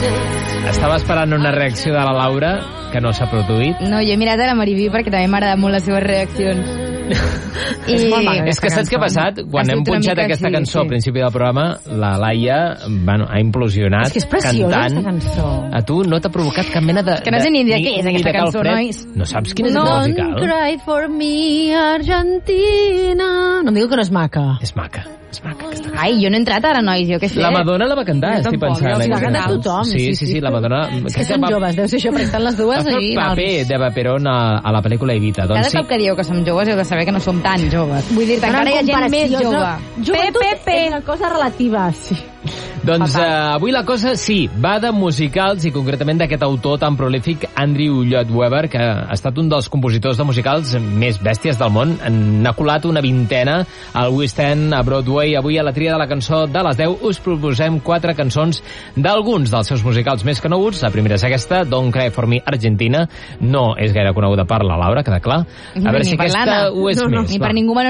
Estava esperant una reacció de la Laura, que no s'ha produït. No, jo he mirat a la Mariví perquè també m'agrada molt les seves reaccions. És molt maca. És que saps què ha passat? Quan hem punxat aquesta cançó al principi del programa, la Laia ha implosionat. És que és preciosa, aquesta cançó. A tu no t'ha provocat cap mena de... Que no sé ni de què és aquesta cançó, nois. No saps quina és la musical? Don't cry for me, Argentina. No em diu que no és maca. És maca. Ai, jo no he entrat ara, nois, jo què sé. La Madonna la va cantar, estic pensant. La va cantar tothom. Sí, la Madonna... És que són joves, deu ser això, perquè estan les dues va fer allí. el paper de Vaperón a la pel·lícula Evita. Cada cop que dieu que som joves heu de saber que no som tan joves. Vull dir, encara hi ha gent més jove. Joventut és una cosa relativa, sí. Doncs avui la cosa, sí, va de musicals i concretament d'aquest autor tan prolífic, Andrew Lloyd Webber, que ha estat un dels compositors de musicals més bèsties del món. N'ha colat una vintena al West End, a Broadway. Avui a la tria de la cançó de les 10 us proposem 4 cançons d'alguns dels seus musicals més coneguts. La primera és aquesta, Don't Cry for Me, Argentina. No és gaire coneguda per la Laura, queda clar. A veure si aquesta ho és més. Ni per ningú